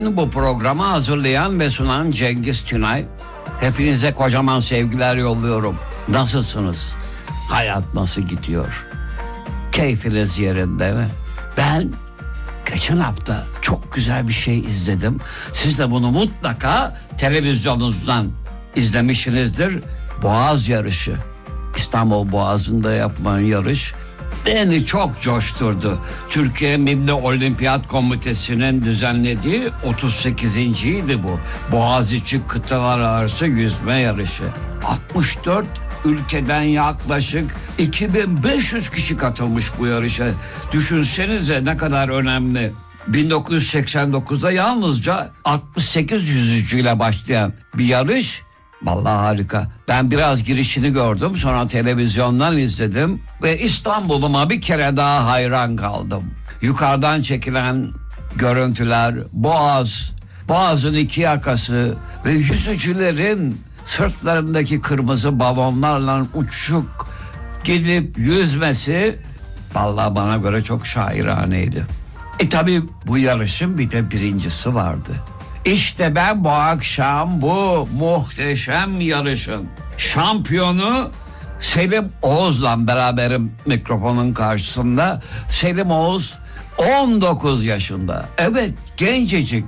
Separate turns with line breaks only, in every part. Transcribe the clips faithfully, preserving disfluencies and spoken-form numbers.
Bu programı hazırlayan ve sunan Cengiz Tünay. Hepinize kocaman sevgiler yolluyorum. Nasılsınız? Hayat nasıl gidiyor? Keyfiniz yerinde mi? Ben geçen hafta çok güzel bir şey izledim. Siz de bunu mutlaka televizyonunuzdan izlemişsinizdir. Boğaz yarışı. İstanbul Boğazı'nda yapılan yarış beni çok coşturdu. Türkiye Milli Olimpiyat Komitesi'nin düzenlediği otuz sekizinciydi bu. Boğaziçi Kıtalar Arası Yüzme Yarışı. altmış dört ülkeden yaklaşık iki bin beş yüz kişi katılmış bu yarışa. Düşünsenize ne kadar önemli. bin dokuz yüz seksen dokuzda yalnızca altmış sekiz yüzücüyle başlayan bir yarış. Vallahi harika. Ben biraz girişini gördüm, sonra televizyondan izledim ve İstanbul'uma bir kere daha hayran kaldım. Yukarıdan çekilen görüntüler, Boğaz, Boğaz'ın iki yakası ve yüzücülerin sırtlarındaki kırmızı balonlarla uçuk gidip yüzmesi vallahi bana göre çok şairaneydi. E tabi bu yarışın bir de birincisi vardı. İşte ben bu akşam bu muhteşem yarışın şampiyonu Selim Oğuz'la beraberim mikrofonun karşısında. Selim Oğuz on dokuz yaşında. Evet, gencecik.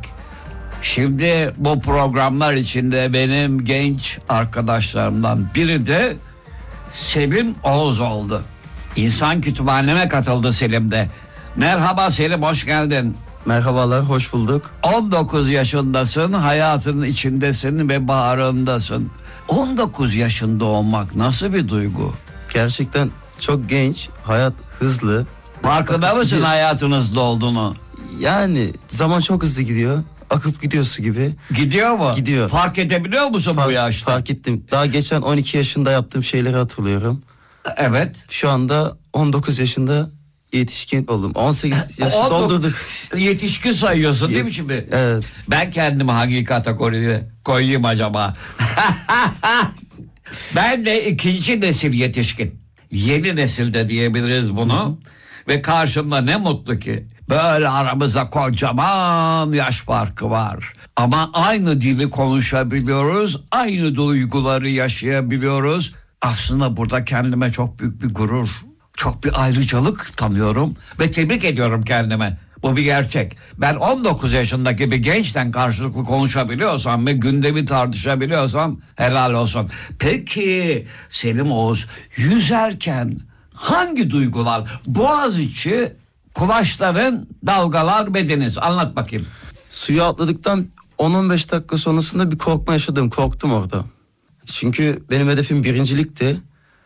Şimdi bu programlar içinde benim genç arkadaşlarımdan biri de Selim Oğuz oldu. İnsan kütüphaneme katıldı Selim de. Merhaba Selim, hoş geldin.
Merhabalar, hoş bulduk.
on dokuz yaşındasın, hayatın içindesin ve baharındasın. on dokuz yaşında olmak nasıl bir duygu?
Gerçekten çok genç, hayat hızlı.
Farkında mısın hayatın hızlı olduğunu?
Yani zaman çok hızlı gidiyor. Akıp gidiyor su gibi.
Gidiyor mu?
Gidiyor.
Fark edebiliyor musun
fark,
bu yaşta?
Fark ettim. Daha geçen on iki yaşında yaptığım şeyleri hatırlıyorum.
Evet.
Şu anda on dokuz yaşında yetişkin oldum. on sekiz yaşı doldurduk.
Yetişkin sayıyorsun değil mi şimdi?
Evet.
Ben kendimi hangi kategoriye koyayım acaba? Ben de ikinci nesil yetişkin. Yeni nesil de diyebiliriz bunu. Hı-hı. Ve karşımda ne mutlu ki böyle aramızda kocaman yaş farkı var. Ama aynı dili konuşabiliyoruz. Aynı duyguları yaşayabiliyoruz. Aslında burada kendime çok büyük bir gurur, çok bir ayrıcalık tanıyorum ve tebrik ediyorum kendime. Bu bir gerçek. Ben on dokuz yaşındaki bir gençten karşılıklı konuşabiliyorsam ve gündemi tartışabiliyorsam helal olsun. Peki Selim Oğuz, yüzerken hangi duygular? Boğaziçi, kulaçların, dalgalar ve deniz. Anlat bakayım.
Suya atladıktan on on beş dakika sonrasında bir korkma yaşadım. Korktum orada. Çünkü benim hedefim birincilikti.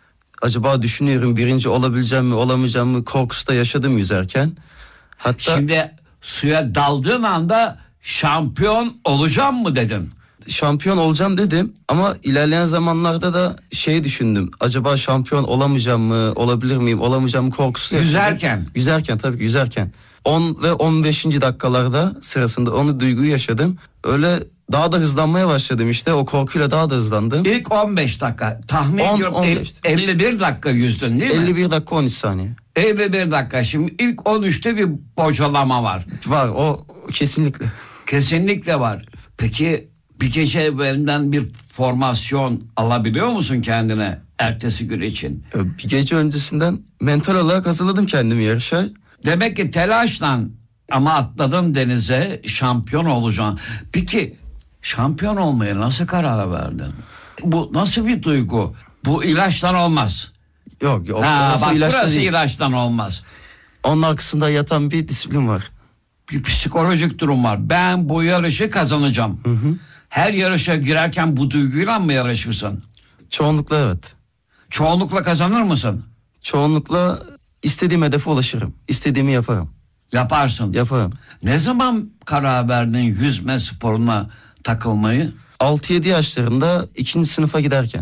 Acaba düşünüyorum birinci olabileceğim mi olamayacağım mı korkusu da yaşadım yüzerken. Hatta
şimdi suya daldığın anda şampiyon olacağım mı dedin?
Şampiyon olacağım dedim ama ilerleyen zamanlarda da şey düşündüm. Acaba şampiyon olamayacağım mı, olabilir miyim, olamayacağım mı korkusu yaşadım.
Yüzerken?
Yüzerken tabii ki yüzerken. on ve on beşinci dakikalarda sırasında onu duyguyu yaşadım. Öyle daha da hızlanmaya başladım işte. O korkuyla daha da hızlandım.
İlk on beş dakika. Tahmin
on,
ediyorum
on
elli bir dakika yüzdün değil mi?
elli bir dakika on üç saniye.
elli bir dakika. Şimdi ilk on üçte bir bocalama var.
Var o kesinlikle.
Kesinlikle var. Peki bir gece evvelinden bir formasyon alabiliyor musun kendine ertesi gün için?
Bir gece öncesinden mental olarak hazırladım kendimi yarışa.
Demek ki telaşla ama atladın denize, şampiyon olacaksın. Peki şampiyon olmaya nasıl karar verdin? Bu nasıl bir duygu? Bu ilaçtan olmaz.
Yok yok.
Ha, bak burası
değil.
ilaçtan olmaz.
Onun arkasında yatan bir disiplin var.
Bir psikolojik durum var. Ben bu yarışı kazanacağım.
Hı hı.
Her yarışa girerken bu duyguyla mı yarışırsın?
Çoğunlukla evet.
Çoğunlukla kazanır mısın?
Çoğunlukla istediğim hedefe ulaşırım. İstediğimi yaparım.
Yaparsın.
Yaparım.
Ne zaman karar verdin yüzme sporuna takılmayı?
altı yedi yaşlarında ikinci sınıfa giderken.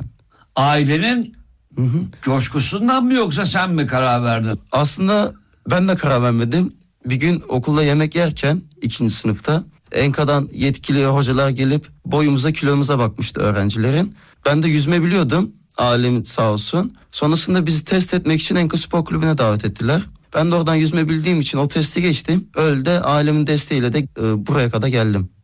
Ailenin
hı hı.
coşkusundan mı yoksa sen mi karar verdin?
Aslında ben de karar vermedim. Bir gün okulda yemek yerken ikinci sınıfta Enka'dan yetkili hocalar gelip boyumuza kilomuza bakmıştı öğrencilerin. Ben de yüzme biliyordum. Ailem sağ olsun. Sonrasında bizi test etmek için Enka Spor Kulübü'ne davet ettiler. Ben de oradan yüzme bildiğim için o testi geçtim. Öyle de ailemin desteğiyle de e, buraya kadar geldim.